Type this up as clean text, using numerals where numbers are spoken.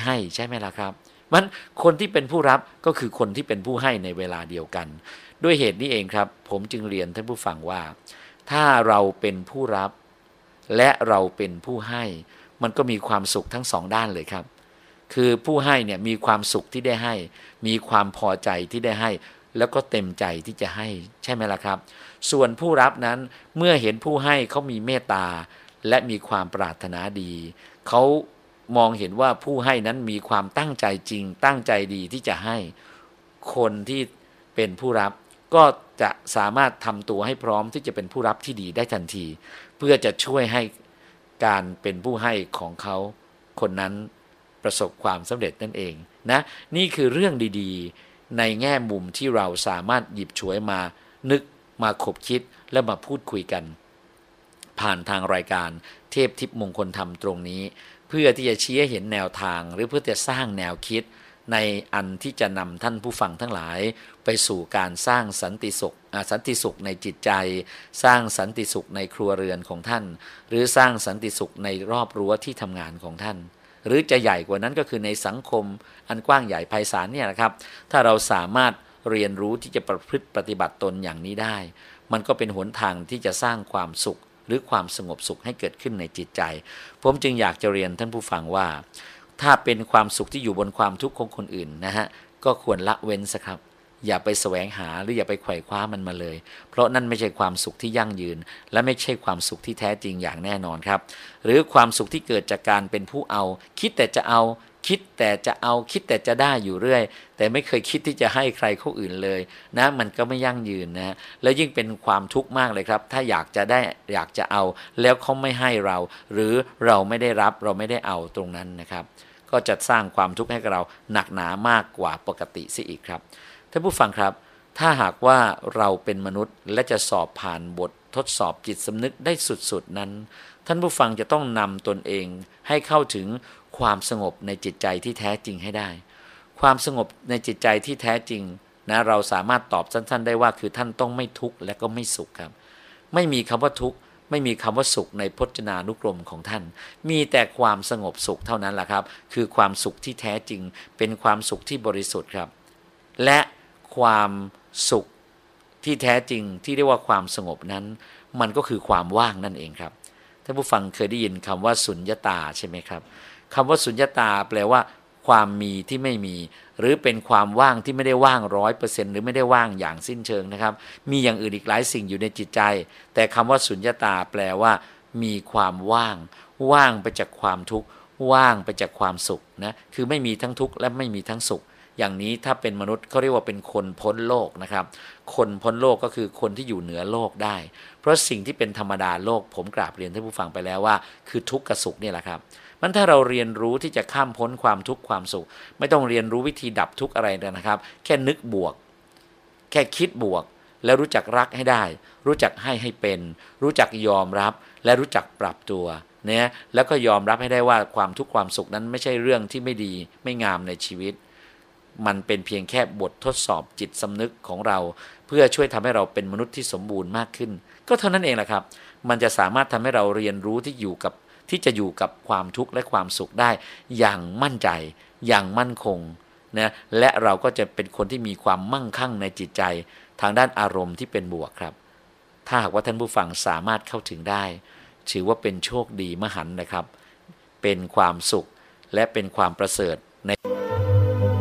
ให้ใช่ไหมล่ะครับมันคนที่เป็นผู้รับก็คือคนที่เป็นผู้ให้ในเวลาเดียวกันด้วยเหตุนี้เองครับผมจึงเรียนท่านผู้ฟังว่าถ้าเราเป็นผู้รับและเราเป็นผู้ให้มันก็มีความสุขทั้งสองด้านเลยครับคือผู้ให้เนี่ยมีความสุขที่ได้ให้มีความพอใจที่ได้ให้แล้วก็เต็มใจที่จะให้ใช่ไหมล่ะครับส่วนผู้รับนั้นเมื่อเห็นผู้ให้เขามีเมตตาและมีความปรารถนาดีเขามองเห็นว่าผู้ให้นั้นมีความตั้งใจจริงตั้งใจดีที่จะให้คนที่เป็นผู้รับก็จะสามารถทำตัวให้พร้อมที่จะเป็นผู้รับที่ดีได้ทันทีเพื่อจะช่วยให้การเป็นผู้ให้ของเขาคนนั้นประสบความสำเร็จนั่นเองนะนี่คือเรื่องดีๆในแง่มุมที่เราสามารถหยิบฉวยมานึกมาคบคิดและมาพูดคุยกันผ่านทางรายการเทพทิพย์มงคลธรรมตรงนี้เพื่อที่จะชี้ให้เห็นแนวทางหรือเพื่อจะสร้างแนวคิดในอันที่จะนำท่านผู้ฟังทั้งหลายไปสู่การสร้างสันติสุขในจิตใจสร้างสันติสุขในครัวเรือนของท่านหรือสร้างสันติสุขในรอบรั้วที่ทำงานของท่านหรือจะใหญ่กว่านั้นก็คือในสังคมอันกว้างใหญ่ไพศาลเนี่ยนะครับถ้าเราสามารถเรียนรู้ที่จะประพฤติปฏิบัติตนอย่างนี้ได้มันก็เป็นหนทางที่จะสร้างความสุขหรือความสงบสุขให้เกิดขึ้นในจิตใจผมจึงอยากจะเรียนท่านผู้ฟังว่าถ้าเป็นความสุขที่อยู่บนความทุกข์ของคนอื่นนะฮะก็ควรละเว้นซะครับอย่าไปแสวงหาหรืออย่าไปไขว่คว้ามันมาเลยเพราะนั่นไม่ใช่ความสุขที่ยั่งยืนและไม่ใช่ความสุขที่แท้จริงอย่างแน่นอนครับหรือความสุขที่เกิดจากการเป็นผู้เอาคิดแต่จะเอาคิดแต่จะได้อยู่เรื่อยแต่ไม่เคยคิดที่จะให้ใครเขาอื่นเลยนะมันก็ไม่ยั่งยืนนะแล้วยิ่งเป็นความทุกข์มากเลยครับถ้าอยากจะได้อยากจะเอาแล้วเขาไม่ให้เราหรือเราไม่ได้รับเราไม่ได้เอาตรงนั้นนะครับก็จะสร้างความทุกข์ให้กับเราหนักหนามากกว่าปกติเสียอีกครับท่านผู้ฟังครับถ้าหากว่าเราเป็นมนุษย์และจะสอบผ่านบททดสอบจิตสำนึกได้สุดๆนั้นท่านผู้ฟังจะต้องนำตนเองให้เข้าถึงความสงบในจิตใจที่แท้จริงให้ได้ความสงบในจิตใจที่แท้จริงนะเราสามารถตอบสั้นๆได้ว่าคือท่านต้องไม่ทุกข์และก็ไม่สุขครับไม่มีคำว่าทุกข์ไม่มีคำว่าสุขในพจนานุกรมของท่านมีแต่ความสงบสุขเท่านั้นแหละครับคือความสุขที่แท้จริงเป็นความสุขที่บริสุทธิ์ครับและความสุขที่แท้จริงที่เรียกว่าความสงบนั้นมันก็คือความว่างนั่นเองครับท่านผู้ฟังเคยได้ยินคำว่าสุญญตาใช่ไหมครับคำว่าสุญญตาแปลว่าความมีที่ไม่มีหรือเป็นความว่างที่ไม่ได้ว่าง 100% หรือไม่ได้ว่างอย่างสิ้นเชิงนะครับมีอย่างอื่นอีกหลายสิ่งอยู่ในจิตใจแต่คำว่าสุญญตาแปลว่ามีความว่างไปจากความทุกข์ว่างไปจากความสุขนะคือไม่มีทั้งทุกข์และไม่มีทั้งสุขอย่างนี้ถ้าเป็นมนุษย์เขาเรียกว่าเป็นคนพ้นโลกนะครับคนพ้นโลกก็คือคนที่อยู่เหนือโลกได้เพราะสิ่งที่เป็นธรรมดาโลกผมกราบเรียนท่านผู้ฟังไปแล้วว่าคือทุกข์กับสุขนี่แหละครับมันถ้าเราเรียนรู้ที่จะข้ามพ้นความทุกข์ความสุขไม่ต้องเรียนรู้วิธีดับทุกข์อะไรนะครับแค่นึกบวกแค่คิดบวกแล้วรู้จักรักให้ได้รู้จักให้เป็นรู้จักยอมรับและรู้จักปรับตัวเนี่ยแล้วก็ยอมรับให้ได้ว่าความทุกข์ความสุขนั้นไม่ใช่เรื่องที่ไม่ดีไม่งามในชีวิตมันเป็นเพียงแค่บททดสอบจิตสำนึกของเราเพื่อช่วยทำให้เราเป็นมนุษย์ที่สมบูรณ์มากขึ้นก็เท่านั้นเองแหละครับมันจะสามารถทำให้เราเรียนรู้ที่จะอยู่กับความทุกข์และความสุขได้อย่างมั่นใจอย่างมั่นคงนะและเราก็จะเป็นคนที่มีความมั่งคั่งในจิตใจทางด้านอารมณ์ที่เป็นบวกครับถ้าหากว่าท่านผู้ฟังสามารถเข้าถึงได้ถือว่าเป็นโชคดีมหันต์นะครับเป็นความสุขและเป็นความประเสริฐ